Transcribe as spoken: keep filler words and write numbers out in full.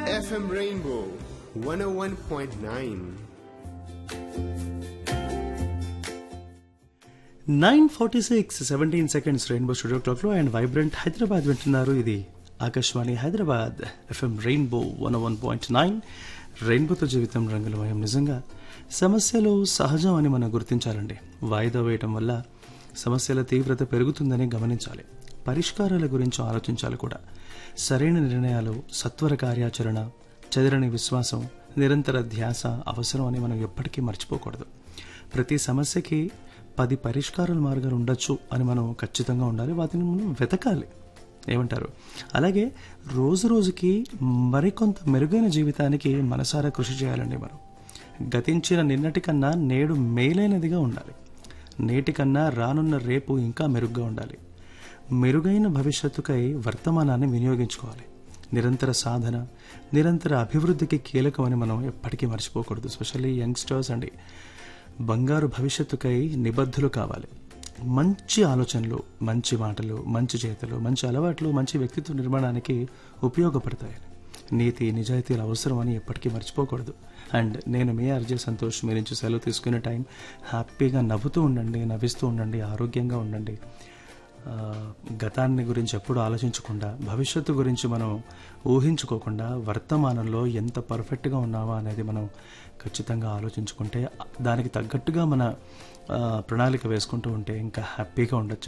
F M Rainbow one oh one point nine. Nine forty six seventeen seconds rainbow studio clock లో and vibrant Hyderabad వింటున్నారు. ఇది Akashvani Hyderabad FM rainbow one one point nine. రెయిన్బోతో జీవితం రంగులమయం. నిజంగా సమస్యలు సహజం అని మనం గుర్తించాలండి. వాయిదా వేయటం వల్ల సమస్యల తీవ్రత పెరుగుతుందని గమనించాలి. పరిష్కారాల గురించి ఆలోచించాలి కూడా. సరైన నిర్ణయాలు, సత్వర కార్యాచరణ, చెదరని విశ్వాసం, నిరంతర ధ్యాస అవసరం అని మనం ఎప్పటికీ మర్చిపోకూడదు. ప్రతి సమస్యకి పది పరిష్కారాల మార్గాలు ఉండొచ్చు అని మనం ఖచ్చితంగా ఉండాలి. వాటిని మనం వెతకాలి. ఏమంటారు? అలాగే రోజు రోజుకి మరికొంత మెరుగైన జీవితానికి మనసారా కృషి చేయాలండి. మనం గతించిన నిన్నటి కన్నా నేడు మేలైనదిగా ఉండాలి. నేటి కన్నా రానున్న రేపు ఇంకా మెరుగ్గా ఉండాలి. మెరుగైన భవిష్యత్తుకై వర్తమానాన్ని వినియోగించుకోవాలి. నిరంతర సాధన, నిరంతర అభివృద్ధికి కీలకమని మనం ఎప్పటికీ మర్చిపోకూడదు. స్పెషల్లీ యంగ్స్టర్స్ అండి. బంగారు భవిష్యత్తుకై నిబద్ధులు కావాలి. మంచి ఆలోచనలు, మంచి మాటలు, మంచి చేతలు, మంచి అలవాట్లు మంచి వ్యక్తిత్వ నిర్మాణానికి ఉపయోగపడతాయి. నీతి నిజాయితీలు అవసరం అని ఎప్పటికీ మర్చిపోకూడదు. అండ్ నేను మీ ఆర్జే సంతోష్. మీ నుంచి సెలవు తీసుకునే టైం. హ్యాపీగా నవ్వుతూ ఉండండి, నవ్విస్తూ ఉండండి, ఆరోగ్యంగా ఉండండి. గతాన్ని గురించి ఎప్పుడు ఆలోచించకుండా, భవిష్యత్తు గురించి మనం ఊహించుకోకుండా వర్తమానంలో ఎంత పర్ఫెక్ట్గా ఉన్నామా అనేది మనం ఖచ్చితంగా ఆలోచించుకుంటే, దానికి తగ్గట్టుగా మన ప్రణాళిక వేసుకుంటూ ఉంటే ఇంకా హ్యాపీగా ఉండొచ్చు.